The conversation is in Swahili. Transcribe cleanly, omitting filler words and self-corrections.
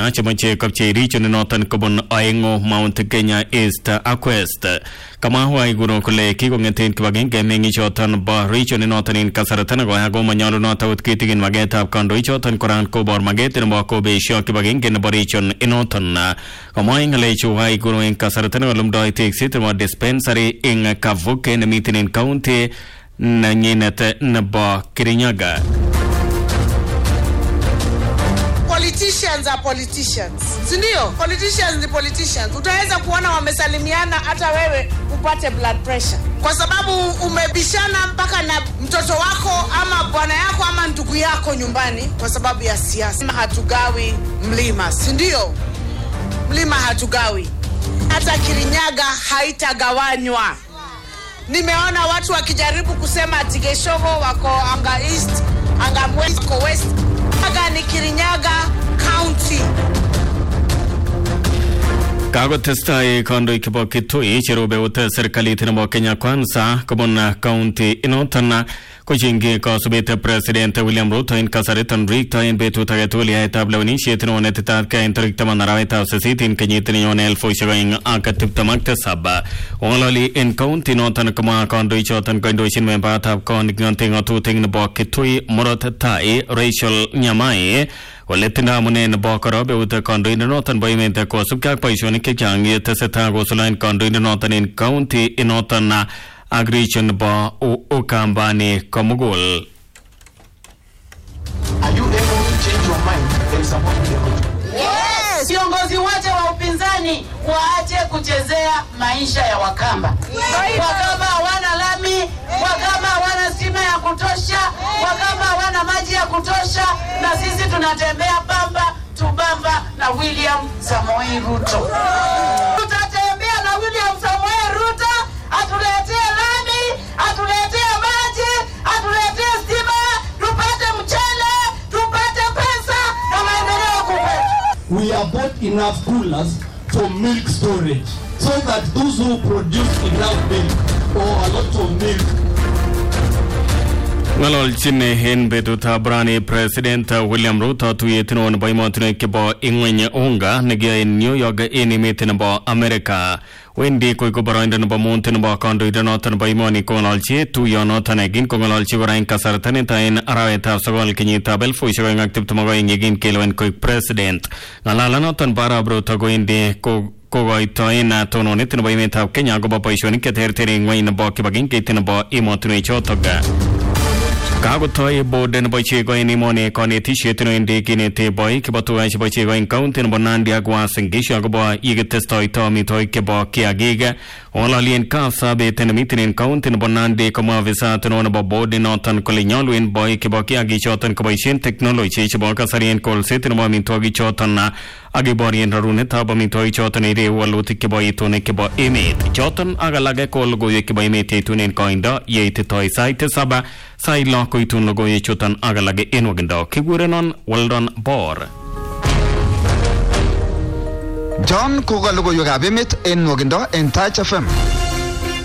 Kenya chamache kapche region noton kobun Aengo Mount Kenya East ak West. Kama huwa iguro kule kikong'eten kibagenge meng'ichoton bo region noton in kasaratan ko ako manyolunot akot kitigin magetab kandoichoton koran kobor maget nebo kobesho kibagenge nebo region inoton. Kama ng'alechu huwa iguro in kasaratan kolumdoi teksit nebo dispensary in Kavuke nemiten in county nanyinet nebo Kirinyaga. Politicians are politicians. Sindio? Politicians ni politicians. Utaweza kuona wamesalimiana hata wewe upate blood pressure. Kwa sababu umebishana mpaka na mtoto wako ama bwana yako ama ndugu yako nyumbani kwa sababu ya siasa. Hatugawi mlima. Sindio? Mlima hatugawi. Hata Kirinyaga haitagawanywa. Nimeona watu wakijaribu kusema ati Geshogo wako Anga East, Anga West, wako West. Aga ni Kirinyaga County. Kago testai kondo kibo Kitui cherobe wote serikali tinamo Kenya Kwanza kobona county inotana kujingi ko subete president William Ruto in kasaritan rikta in betu tagetuli ay tablawni shetino netitat ka interikta manaraita sesitin kenyitini yon elfo shagaing akatiptamakta saba olali in county notan kama kondo ichotan kondo shin member tab kon nganting otuting nebo Kitui morot tai Rachel Nyamai Waletina munen bokoro beuta kondo in notan boymente ko subkak paishoni ke jangi teseta go sulain kondo in notan in county inotan na Agrichon ba Ukambani Komugul. Are you able to change your mind and support the Yes! Viongozi wote wa upinzani waache kuchezea maisha ya Wakamba. Wakamba hawana lami, Wakamba hawana stima ya kutosha, Wakamba hawana maji ya kutosha, na sisi tunatembea pamba tubamba na William Samoei Ruto. Tutatembea na William Samoei Ruto, atuletee lami, atuletee maji, atuletee stima, tupate mchele, tupate pesa na maendeleo kwetu. We have bought enough coolers for milk storage so that those who produce enough milk or a lot of milk. Ngalol chine hen betuta brani President William Ruto tuyetino on baimotino kebo ingwenye unga negia in New York inimitino bo America. Wendi koi kubarainda nba montino bo kondo idanotan baimoni konolchi tuyonotan egin konolchi varain kasartanita in araweta sagol kinyita belfo ishagoing active ingegin kiloen koi President. Ngalalanotan bara Ruto goindi kogoitoina tononit nba imetab Kenya goba paishonik keterteri ngwain bo kibagin bo imotino ichotoga. Kago toy boden boche go ini mone koneti shetino inde kinete boy kibatu aish boche go in county no bonandi agwa sengisha go boy igitestoy to mi toy kebo kiagiga olalien kasa beten mitin county no bonandi kama visa tono no boden notan kolinyolu in boy kebo kiagi chotan ko boyshin technology chebo kasarien kol setin mo min togi chotan na agi borien rune taba min toy chotan ire waluti kebo itone kebo emet chotan agalage kol go kebo emet itunen koinda yete toy site saba sai lako itun logo yechutan agalage enwagenda kigurenon Weldon Bor John Koga logo yoga bemit enwagenda en Touch FM